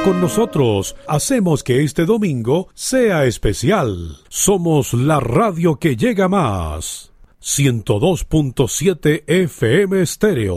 con nosotros. Hacemos que este domingo sea especial. Somos la radio que llega más. 102.7 FM Estéreo.